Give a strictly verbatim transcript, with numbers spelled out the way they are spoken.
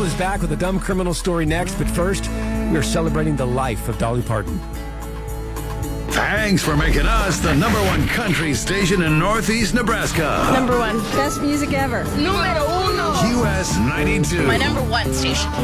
is back with a dumb criminal story next, but first, we are celebrating the life of Dolly Parton. Thanks for making us the number one country station in Northeast Nebraska. Number one. Best music ever. Numero uno. U S ninety-two. My number one station.